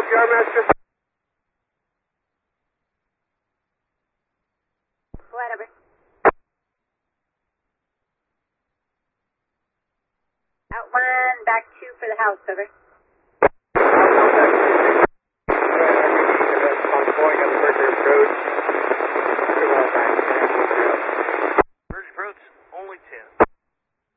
Master. Whatever. Out 1, back 2 for the house, over.